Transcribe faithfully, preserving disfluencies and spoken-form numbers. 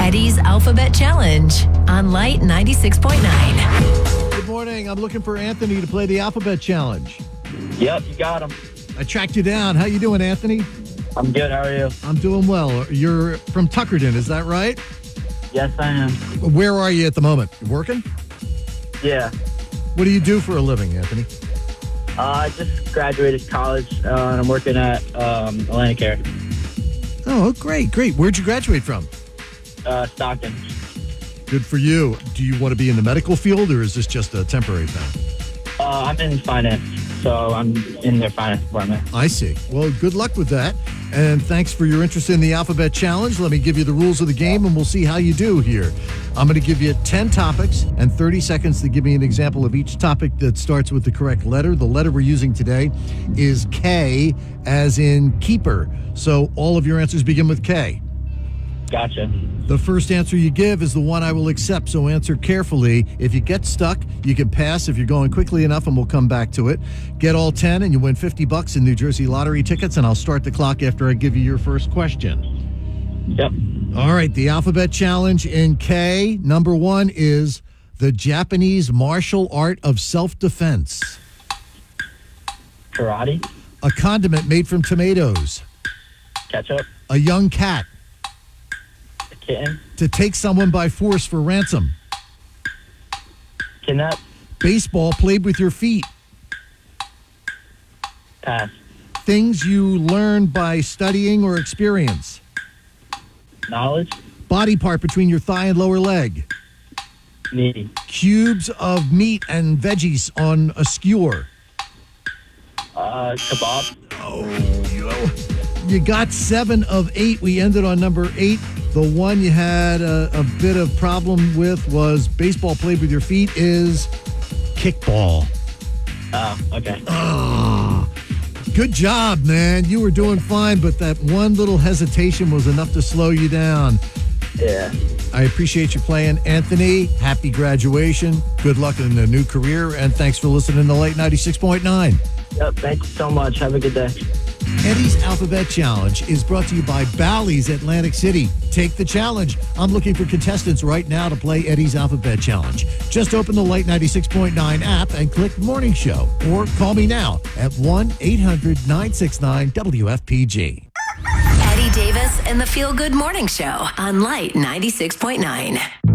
Eddie's Alphabet Challenge on Light ninety-six point nine. Good morning. I'm looking for Anthony to play the Alphabet Challenge. Yep, you got him. I tracked you down. How you doing, Anthony? I'm good. How are you? I'm doing well. You're from Tuckerton, is that right? Yes, I am. Where are you at the moment? You working? Yeah. What do you do for a living, Anthony? Uh, I just graduated college, uh, and I'm working at um, Atlantic Air, Oh, great, great. Where'd you graduate from? uh, Stockton. Good for you. Do you want to be in the medical field, or is this just a temporary thing? Uh, I'm in finance, so I'm in their finance department. I see. Well, good luck with that. And thanks for your interest in the Alphabet Challenge. Let me give you the rules of the game, and we'll see how you do here. I'm going to give you ten topics and thirty seconds to give me an example of each topic that starts with the correct letter. The letter we're using today is K, as in keeper. So all of your answers begin with K. Gotcha. The first answer you give is the one I will accept, so answer carefully. If you get stuck, you can pass if you're going quickly enough, and we'll come back to it. Get all ten, and you win fifty bucks in New Jersey lottery tickets, and I'll start the clock after I give you your first question. Yep. All right, the Alphabet Challenge in K. Number one is the Japanese martial art of self-defense. Karate. A condiment made from tomatoes. Ketchup. A young cat. A kitten. To take someone by force for ransom. Kidnap. Baseball played with your feet. Pass. Things you learn by studying or experience. Knowledge. Body part between your thigh and lower leg. Knee. Cubes of meat and veggies on a skewer. Uh, kebab. Oh, you, you got seven of eight. We ended on number eight. The one you had a, a bit of problem with was baseball played with your feet is kickball. Oh, okay. Oh, good job, man. You were doing fine, but that one little hesitation was enough to slow you down. Yeah. I appreciate you playing, Anthony. Happy graduation. Good luck in a new career, and thanks for listening to Late ninety-six point nine. Yep. Thank you so much. Have a good day. Eddie's Alphabet Challenge is brought to you by Bally's Atlantic City. Take the challenge. I'm looking for contestants right now to play Eddie's Alphabet Challenge. Just open the Light ninety-six point nine app and click Morning Show, or call me now at one eight hundred nine six nine W F P G. Eddie Davis and the Feel Good Morning Show on Light ninety-six point nine.